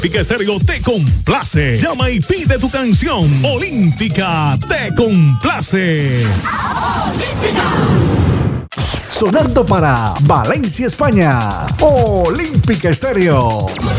Olímpica Estéreo te complace. Llama y pide tu canción. Olímpica te complace. Sonando para Valencia, España. Olímpica Estéreo.